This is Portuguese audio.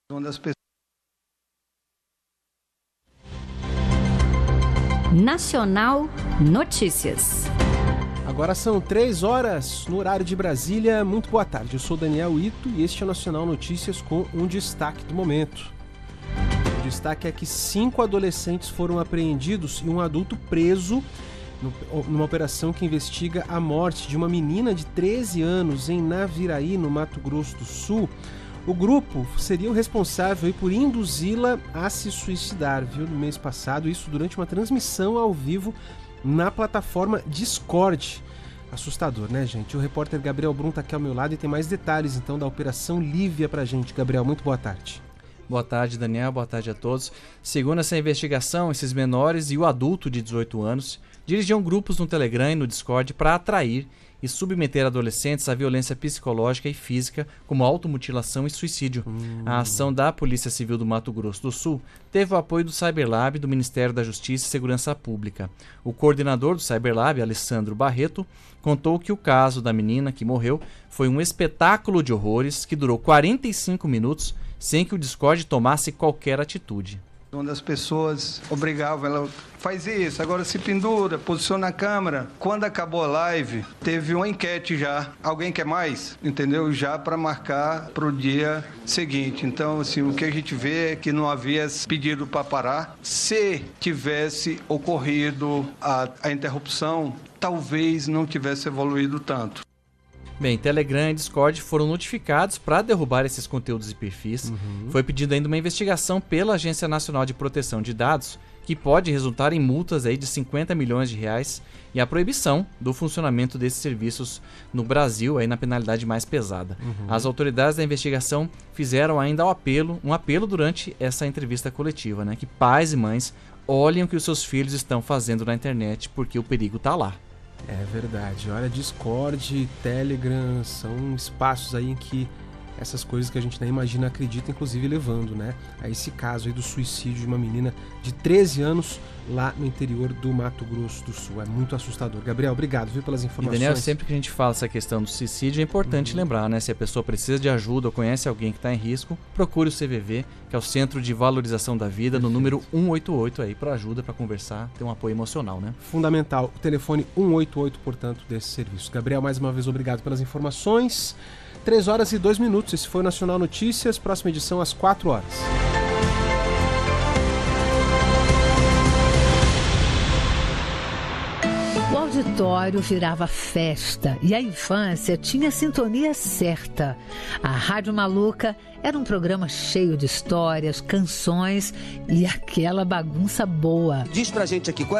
Nacional Notícias. Agora são 3 horas no horário de Brasília. Muito boa tarde, eu sou Daniel Ito e este é o Nacional Notícias com um destaque do momento. O destaque é que 5 adolescentes foram apreendidos e um adulto preso numa operação que investiga a morte de uma menina de 13 anos em Naviraí, no Mato Grosso do Sul. O grupo seria o responsável por induzi-la a se suicidar, viu, no mês passado, isso durante uma transmissão ao vivo na plataforma Discord. Assustador, né, gente? O repórter Gabriel Brum está aqui ao meu lado e tem mais detalhes, então, da Operação Lívia pra gente. Gabriel, muito boa tarde. Boa tarde, Daniel. Boa tarde a todos. Segundo essa investigação, esses menores e o adulto de 18 anos dirigiam grupos no Telegram e no Discord para atrair e submeter adolescentes à violência psicológica e física, como automutilação e suicídio. A ação da Polícia Civil do Mato Grosso do Sul teve o apoio do Cyberlab do Ministério da Justiça e Segurança Pública. O coordenador do Cyberlab, Alessandro Barreto, contou que o caso da menina que morreu foi um espetáculo de horrores que durou 45 minutos sem que o Discord tomasse qualquer atitude. Onde as pessoas obrigavam ela, faz isso, agora se pendura, posiciona a câmera. Quando acabou a live, teve uma enquete já. Alguém quer mais? Entendeu? Já para marcar para o dia seguinte. Então, assim, o que a gente vê é que não havia pedido para parar. Se tivesse ocorrido a interrupção, talvez não tivesse evoluído tanto. Bem, Telegram e Discord foram notificados para derrubar esses conteúdos e perfis. Foi pedida ainda uma investigação pela Agência Nacional de Proteção de Dados, que pode resultar em multas aí de 50 milhões de reais e a proibição do funcionamento desses serviços no Brasil, aí na penalidade mais pesada. As autoridades da investigação fizeram ainda um apelo durante essa entrevista coletiva, né, que pais e mães olhem o que os seus filhos estão fazendo na internet, porque o perigo está lá. É verdade. Olha, Discord, Telegram são espaços aí em que essas coisas que a gente nem imagina acredita, inclusive levando, né, a esse caso aí do suicídio de uma menina de 13 anos lá no interior do Mato Grosso do Sul. É muito assustador. Gabriel, obrigado, viu, pelas informações. E Daniel, sempre que a gente fala essa questão do suicídio, é importante lembrar, né, se a pessoa precisa de ajuda ou conhece alguém que está em risco, procure o CVV, que é o Centro de Valorização da Vida, no número 188 aí, para ajuda, para conversar, ter um apoio emocional, né? Fundamental. O telefone 188, portanto, desse serviço. Gabriel, mais uma vez, obrigado pelas informações. 3 horas e 2 minutos. Esse foi o Nacional Notícias. Próxima edição às 4 horas. O auditório virava festa e a infância tinha a sintonia certa. A Rádio Maluca era um programa cheio de histórias, canções e aquela bagunça boa. Diz pra gente aqui, qual